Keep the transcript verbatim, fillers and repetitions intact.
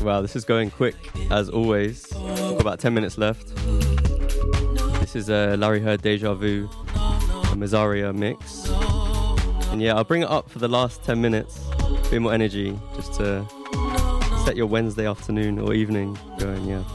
Wow, this is going quick as always. Got about ten minutes left. This is a Larry Heard Deja Vu, a Mazaria mix. And yeah, I'll bring it up for the last ten minutes. A bit more energy just to set your Wednesday afternoon or evening going, yeah.